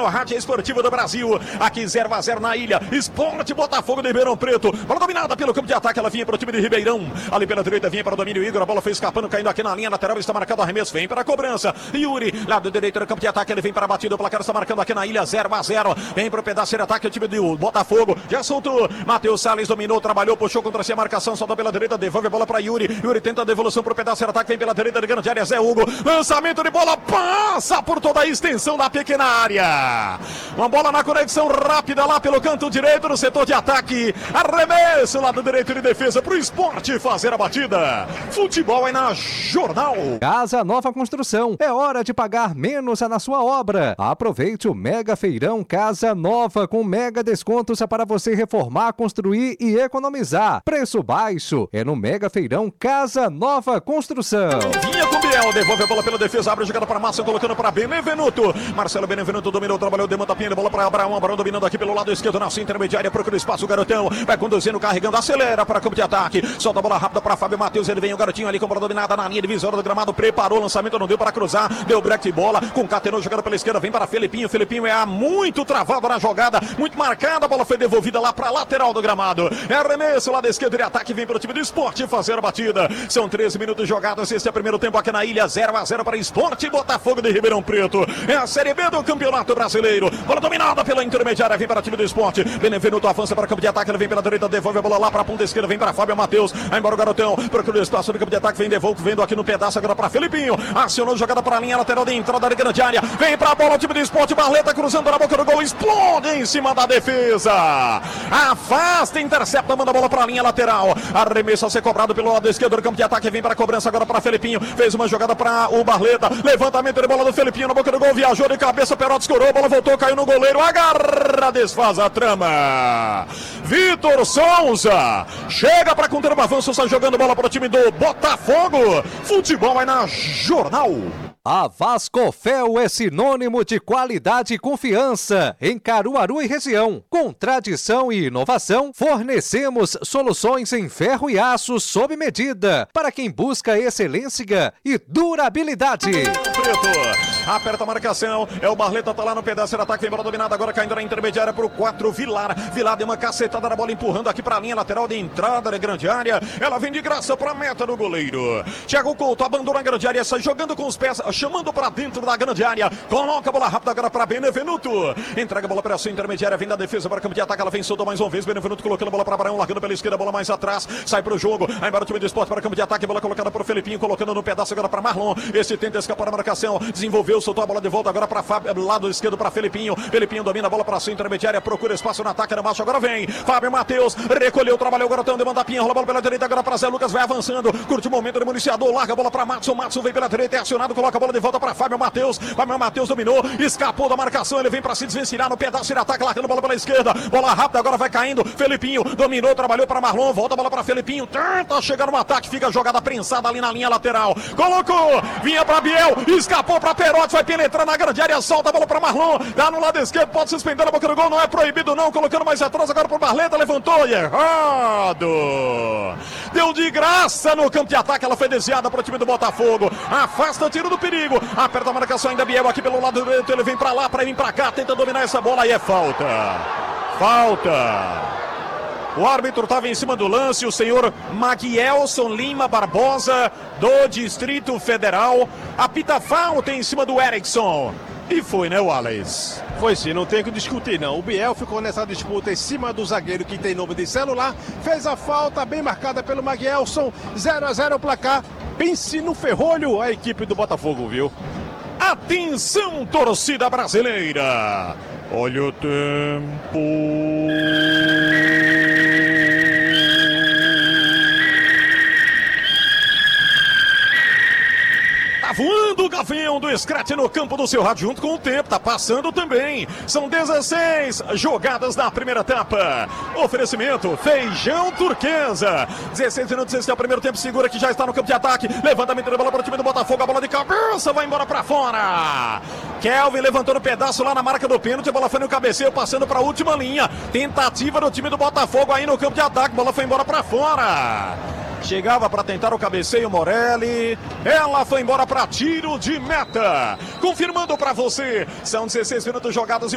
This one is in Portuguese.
maior rádio esportiva do Brasil. Aqui 0-0 na ilha. Sport Botafogo de Ribeirão Preto. Bola dominada pelo campo de ataque. Ela vinha para o time de Ribeirão. Ali pela direita vinha para o domínio Igor. A bola foi escapando, caindo aqui na linha lateral. Está marcado o arremesso. Vem para a cobrança. Yuri, lado direito do campo de ataque. Ele vem para a batida. O placar está marcando aqui na ilha 0-0. Vem para o pedaço de ataque. O time do Botafogo já soltou. Matheus Salles dominou, trabalhou, puxou contra si a marcação. Solta pela direita. Devolve a bola para Yuri. Yuri tenta a devolução para o pedaço de ataque. Vem pela direita de grande área. Zé Hugo. Lançamento de bola. Passa por toda a extensão da pequena área. Uma bola na conexão rápida lá pelo canto direito no setor de ataque. Arremesso lado direito de defesa para o Sport fazer a batida. Futebol é na Jornal. Casa Nova Construção. É hora de pagar menos na sua obra. Aproveite o Mega Feirão Casa Nova com mega descontos para você reformar, construir e economizar. Preço baixo é no Mega Feirão Casa Nova Construção. Vinha com Biel, devolve a bola pela defesa, abre a jogada para Márcio, colocando para Benevenuto. Marcelo Benevenuto dominou, trabalhou, demanda Pinha, bola para Abraão. Abraão dominando aqui pelo lado esquerdo, na intermediária, procura espaço, o garotão vai conduzindo, carregando, acelera para campo de ataque, solta a bola rápida para Fábio Matheus, ele vem o garotinho ali com a bola dominada na linha divisória do gramado, preparou o lançamento, não deu para cruzar, deu break de bola, concatenou, jogando pela esquerda, vem para Felipinho. Felipinho é muito travado na jogada, muito marcada, a bola foi devolvida lá para a lateral do gramado, é arremesso lá da esquerda de ataque, vem para o time do Sport fazer a batida. São 13 minutos jogados, este é o primeiro tempo aqui na ilha, 0-0 para Sport e Botafogo de Ribeirão Preto. É a Série B do Campeonato Brasileiro. Bola dominada pela intermediária, vem para o time do Sport. Benevenuto avança para o campo de ataque, ele vem pela direita, devolve a bola lá para a ponta esquerda, vem para Fábio Matheus. Vai embora o garotão, procura o espaço do campo de ataque, vem devolvendo aqui no pedaço agora para Felipinho. Acionou jogada para a linha lateral de entrada de grande área. Vem para a bola o time do Sport, Barleta cruzando na boca do gol, explode em cima da defesa. Afasta, intercepta, manda a bola para a linha lateral. Arremesso a ser cobrado pelo lado esquerdo do campo de ataque, vem para a cobrança agora para Felipinho. Fez uma jogada para o Barleta, levantamento de bola do Felipinho na boca do gol, viajou de cabeça, Perotti escorou, a bola voltou, caiu no goleiro, agarra, desfaz a trama. Vitor Souza chega para conter o avanço, está jogando bola para o time do Botafogo. Futebol é na Jornal. A Vascofel é sinônimo de qualidade e confiança em Caruaru e região. Com tradição e inovação, fornecemos soluções em ferro e aço sob medida para quem busca excelência e durabilidade. Preto, aperta a marcação, é o Barleta, tá lá no pedaço de ataque, vem bola dominada, agora caindo na intermediária pro 4, Vilar. Vilar deu uma cacetada na bola, empurrando aqui pra linha lateral de entrada da grande área. Ela vem de graça pra meta do goleiro. Thiago Couto abandona a grande área, sai jogando com os pés, chamando para dentro da grande área, coloca a bola rápida agora para Benevenuto, entrega a bola para a sua intermediária, vem da defesa para o campo de ataque, ela vem solta mais uma vez, Benevenuto colocando a bola para Abraão, largando pela esquerda, bola mais atrás, sai para o jogo, aí embora o time do Sport para o campo de ataque, bola colocada para o Felipinho, colocando no pedaço agora para Marlon, esse tenta escapar da marcação, desenvolveu, soltou a bola de volta agora para Fábio, lado esquerdo para Felipinho, Felipinho domina a bola para a sua intermediária, procura espaço no ataque, era baixo, agora vem, Fábio Matheus, recolheu, trabalhou o garotão, demanda a Pinha, rola a bola pela direita, agora para Zé Lucas, vai avançando, curte o momento do municiador, larga a bola para Matson, Matson vem pela direita, é acionado, coloca a bola de volta para Fábio Matheus, dominou, escapou da marcação, ele vem para se desvencilhar no pedaço de ataque, largando a bola pela esquerda, bola rápida, agora vai caindo, Felipinho dominou, trabalhou para Marlon, volta a bola para Felipinho, tenta chegar no ataque, fica jogada prensada ali na linha lateral, colocou, vinha para Biel, escapou para Perotti, vai penetrar na grande área, solta a bola para Marlon, dá no lado esquerdo, pode suspender a boca do gol, não é proibido não, colocando mais atrás agora para o Barleta, levantou e errado, deu de graça no campo de ataque, ela foi desviada para o time do Botafogo, afasta o tiro do perigo, aperta a marcação ainda Biel aqui pelo lado direito, ele vem pra lá, pra vir pra cá, tenta dominar essa bola, aí é falta. O árbitro estava em cima do lance, o senhor Maguielson Lima Barbosa, do Distrito Federal, apita falta em cima do Erickson. E foi, né, Wallace? Foi sim, não tem o que discutir não. O Biel ficou nessa disputa em cima do zagueiro que tem nome de celular, fez a falta bem marcada pelo Maguielson, 0-0 o placar, pense no ferrolho a equipe do Botafogo, viu? Atenção, torcida brasileira! Olha o tempo! Tá voando o gavião do Scratch no campo do seu rádio junto com o tempo, tá passando também. São 16 jogadas na primeira etapa. Oferecimento, feijão turquesa. 16 minutos, esse é o primeiro tempo, segura que já está no campo de ataque. Levantamento da bola para o time do Botafogo, a bola de cabeça vai embora para fora. Kelvin levantou no pedaço lá na marca do pênalti, a bola foi no cabeceio, passando para a última linha. Tentativa do time do Botafogo aí no campo de ataque, a bola foi embora para fora. Chegava para tentar o cabeceio Morelli. Ela foi embora para tiro de meta. Confirmando para você, são 16 minutos jogados.